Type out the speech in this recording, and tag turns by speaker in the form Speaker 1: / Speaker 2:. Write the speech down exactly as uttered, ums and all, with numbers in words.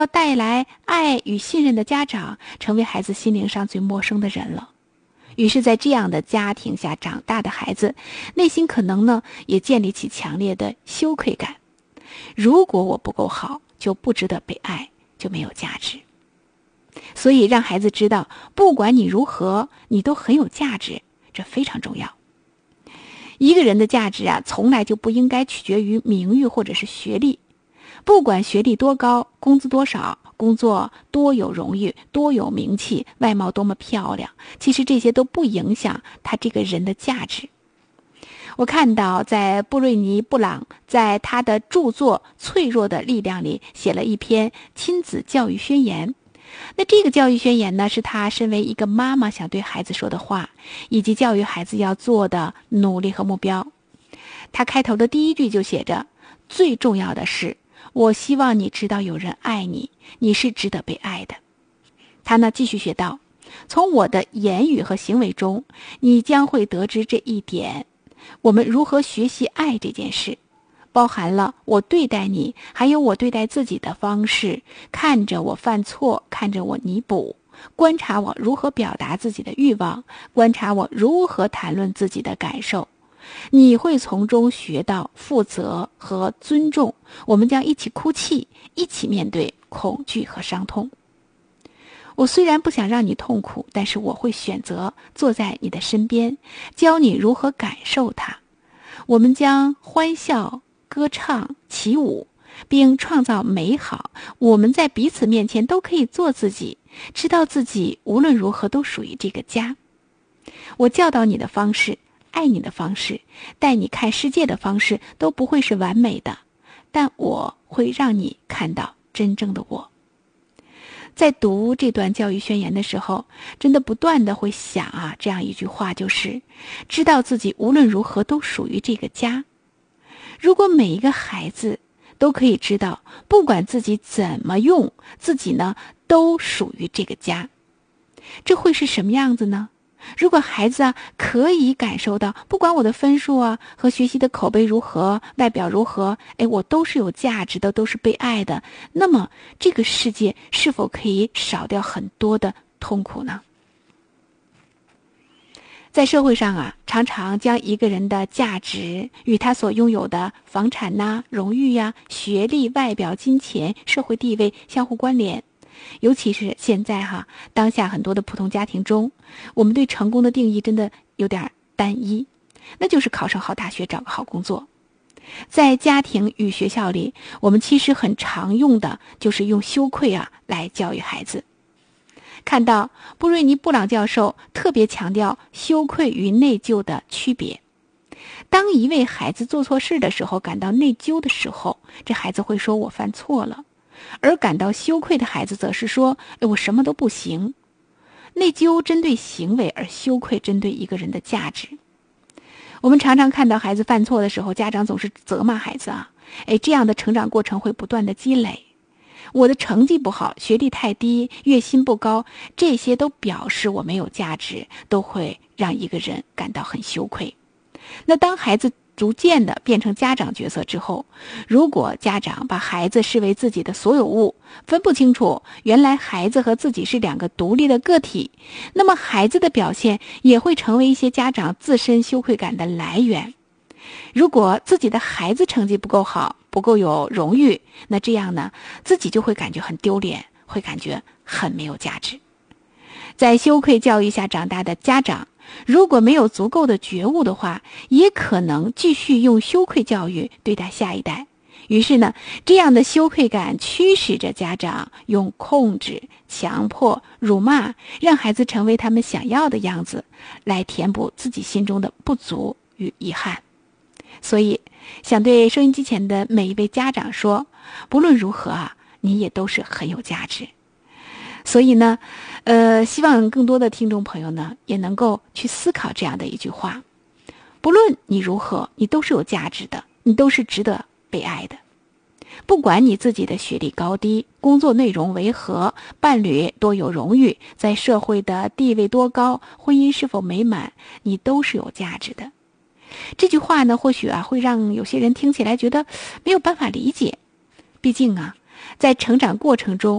Speaker 1: 要带来爱与信任的家长，成为孩子心灵上最陌生的人了。于是在这样的家庭下长大的孩子，内心可能呢也建立起强烈的羞愧感。如果我不够好，就不值得被爱，就没有价值。所以让孩子知道，不管你如何，你都很有价值，这非常重要。一个人的价值啊，从来就不应该取决于名誉或者是学历。不管学历多高，工资多少，工作多有荣誉，多有名气，外貌多么漂亮，其实这些都不影响他这个人的价值。我看到在布瑞尼·布朗在他的著作《脆弱的力量》里写了一篇亲子教育宣言。那这个教育宣言呢，是他身为一个妈妈想对孩子说的话，以及教育孩子要做的努力和目标。他开头的第一句就写着：最重要的是，我希望你知道有人爱你，你是值得被爱的。他呢继续写道：从我的言语和行为中，你将会得知这一点。我们如何学习爱这件事，包含了我对待你，还有我对待自己的方式，看着我犯错，看着我弥补，观察我如何表达自己的欲望，观察我如何谈论自己的感受。你会从中学到负责和尊重，我们将一起哭泣，一起面对恐惧和伤痛。我虽然不想让你痛苦，但是我会选择坐在你的身边，教你如何感受它。我们将欢笑、歌唱、起舞，并创造美好。我们在彼此面前都可以做自己，知道自己无论如何都属于这个家。我教导你的方式，爱你的方式，带你看世界的方式都不会是完美的，但我会让你看到真正的我。在读这段教育宣言的时候，真的不断的会想啊，这样一句话就是，知道自己无论如何都属于这个家。如果每一个孩子都可以知道，不管自己怎么用，自己呢都属于这个家，这会是什么样子呢？如果孩子啊可以感受到，不管我的分数啊和学习的口碑如何，外表如何，哎，我都是有价值的，都是被爱的，那么这个世界是否可以少掉很多的痛苦呢？在社会上啊，常常将一个人的价值与他所拥有的房产呐、荣誉呀、学历、外表、金钱、社会地位相互关联。尤其是现在哈，当下很多的普通家庭中，我们对成功的定义真的有点单一，那就是考上好大学，找个好工作。在家庭与学校里，我们其实很常用的就是用羞愧啊来教育孩子。看到布瑞尼·布朗教授特别强调羞愧与内疚的区别。当一位孩子做错事的时候感到内疚的时候，这孩子会说我犯错了。而感到羞愧的孩子则是说，哎，我什么都不行。内疚针对行为，而羞愧针对一个人的价值。我们常常看到孩子犯错的时候，家长总是责骂孩子啊，哎，这样的成长过程会不断的积累。我的成绩不好，学历太低，月薪不高，这些都表示我没有价值，都会让一个人感到很羞愧。那当孩子逐渐的变成家长角色之后，如果家长把孩子视为自己的所有物，分不清楚原来孩子和自己是两个独立的个体，那么孩子的表现也会成为一些家长自身羞愧感的来源。如果自己的孩子成绩不够好，不够有荣誉，那这样呢，自己就会感觉很丢脸，会感觉很没有价值。在羞愧教育下长大的家长，如果没有足够的觉悟的话，也可能继续用羞愧教育对待下一代。于是呢，这样的羞愧感驱使着家长用控制、强迫、辱骂，让孩子成为他们想要的样子，来填补自己心中的不足与遗憾。所以，想对收音机前的每一位家长说，不论如何啊，你也都是很有价值。所以呢，呃，希望更多的听众朋友呢，也能够去思考这样的一句话：不论你如何，你都是有价值的，你都是值得被爱的。不管你自己的学历高低，工作内容为何，伴侣多有荣誉，在社会的地位多高，婚姻是否美满，你都是有价值的。这句话呢，或许啊会让有些人听起来觉得没有办法理解。毕竟啊， 在成长过程中